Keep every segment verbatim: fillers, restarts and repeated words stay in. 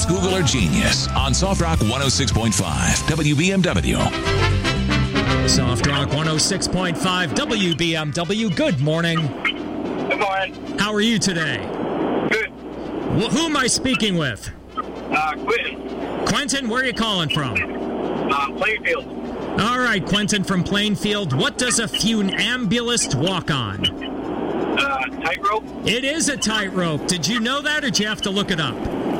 It's Google or Genius on Soft Rock one oh six point five W B M W. Soft Rock one oh six point five W B M W. Good morning. Good morning. How are you today? Good. Well, who am I speaking with? Uh, Quentin. Quentin, where are you calling from? Uh, Plainfield. All right, Quentin from Plainfield. What does a funambulist walk on? Uh, tightrope. It is a tightrope. Did you know that, or did you have to look it up?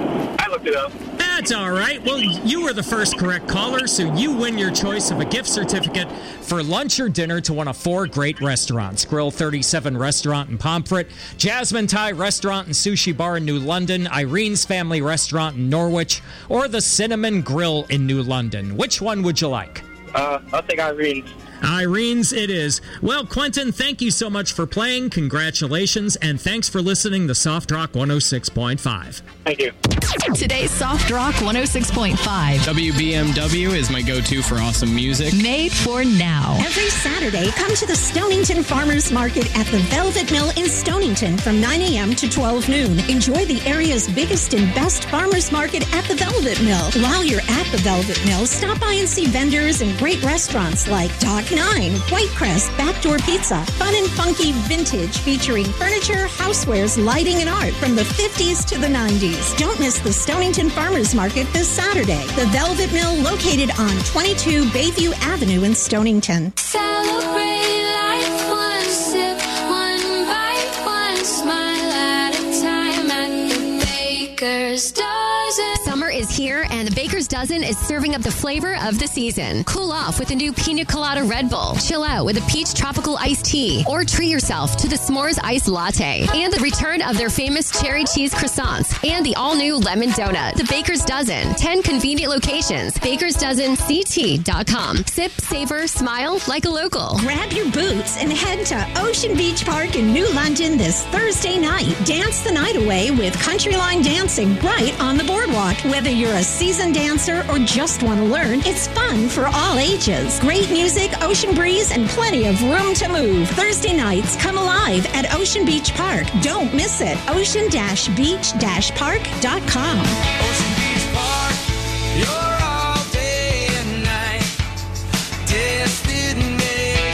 I looked it up. That's all right. Well, you were the first correct caller, so you win your choice of a gift certificate for lunch or dinner to one of four great restaurants. Grill thirty-seven Restaurant in Pomfret, Jasmine Thai Restaurant and Sushi Bar in New London, Irene's Family Restaurant in Norwich, or the Cinnamon Grill in New London. Which one would you like? Uh, I'll take Irene's. Irene's it is. Well, Quentin, thank you so much for playing. Congratulations, and thanks for listening to Soft Rock one oh six point five. Thank you. Today's Soft Rock one oh six point five. W B M W is my go-to for awesome music. Made for now. Every Saturday, come to the Stonington Farmers Market at the Velvet Mill in Stonington from nine a.m. to twelve noon. Enjoy the area's biggest and best farmers market at the Velvet Mill. While you're at the Velvet Mill, stop by and see vendors and great restaurants like Dock Nine, Whitecrest, Backdoor Pizza, fun and funky vintage featuring furniture, housewares, lighting, and art from the fifties to the nineties. Don't miss the Stonington Farmers Market this Saturday. The Velvet Mill, located on twenty-two Bayview Avenue in Stonington. Celebrate life, one sip, one bite, one smile at a time at the Baker's Dozen. Summer is here, and the Baker's Dozen is serving up the flavor of the season. Cool off with a new Pina Colada Red Bull. Chill out with a peach tropical iced tea. Or treat yourself to the s'mores iced latte. And the return of their famous cherry cheese croissants. And the all-new lemon donut. The Baker's Dozen. ten convenient locations. bakers dozen c t dot com. Sip, savor, smile like a local. Grab your boots and head to Ocean Beach Park in New London this Thursday night. Dance the night away with Country Line Dancing right on the boardwalk. Whether you're a seasoned dancer or just want to learn, it's fun for all ages. Great music, ocean breeze, and plenty of room to move. Thursday nights, come alive at Ocean Beach Park. Don't miss it. ocean beach park dot com. Ocean Beach Park, you're all day and night destination.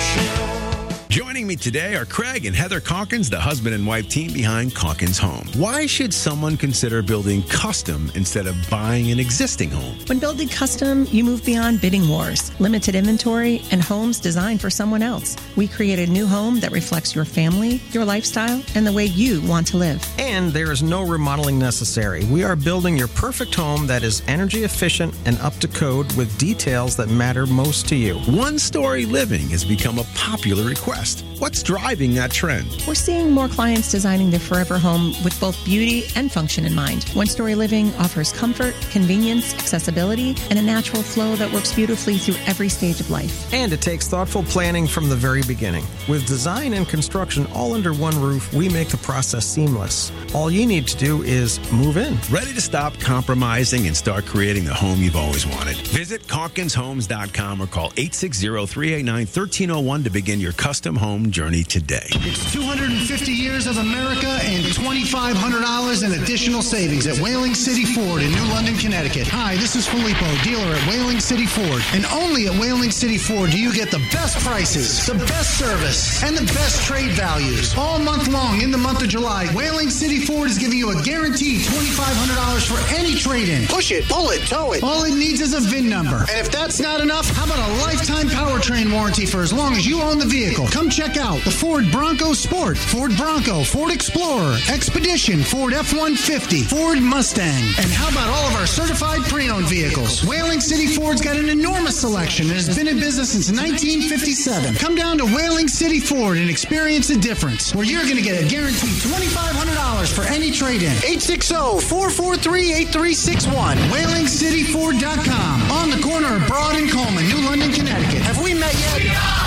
Joining me today are Craig and Heather Calkins, the husband and wife team behind Calkins Home. Why should someone consider building custom instead of buying an existing home? When building custom, you move beyond bidding wars, limited inventory, and homes designed for someone else. We create a new home that reflects your family, your lifestyle, and the way you want to live. And there is no remodeling necessary. We are building your perfect home that is energy efficient and up to code with details that matter most to you. One-story living has become a popular request. What's driving that trend? We're seeing more clients designing their forever home with both beauty and function in mind. One-story living offers comfort, convenience, accessibility, and a natural flow that works beautifully through every stage of life. And it takes thoughtful planning from the very beginning. With design and construction all under one roof, we make the process seamless. All you need to do is move in. Ready to stop compromising and start creating the home you've always wanted? Visit Calkins Homes dot com or call eight six zero, three eight nine, one three zero one to begin your custom home journey today. It's two hundred fifty years of America and twenty-five hundred dollars in additional savings at Whaling City Ford in New London, Connecticut. Hi, this is Filippo, dealer at Whaling City Ford. And only at Whaling City Ford do you get the best prices, the best service, and the best trade values. All month long in the month of July, Whaling City Ford is giving you a guaranteed twenty-five hundred dollars for any trade-in. Push it, pull it, tow it. All it needs is a V I N number. And if that's not enough, how about a lifetime powertrain warranty for as long as you own the vehicle? Come check out the Ford Bronco Sport, Ford Bronco, Ford Explorer, Expedition, Ford F one fifty, Ford Mustang. And how about all of our certified pre-owned vehicles? Whaling City Ford's got an enormous selection and has been in business since nineteen fifty-seven. Come down to Whaling City Ford and experience the difference, where you're going to get a guaranteed twenty-five hundred dollars for any trade-in. eight six zero, four four three, eight three six one. Whaling City Ford dot com. On the corner of Broad and Coleman, New London, Connecticut. Have we met yet?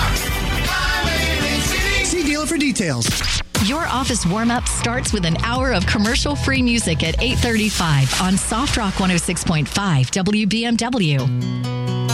See dealer for details. Your office warm-up starts with an hour of commercial-free music at eight thirty-five on Soft Rock one oh six point five W B M W.